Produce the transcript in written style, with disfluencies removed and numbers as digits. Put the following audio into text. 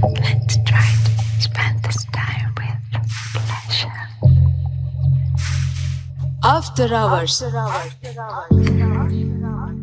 Let's try to spend this time with pleasure. After hours.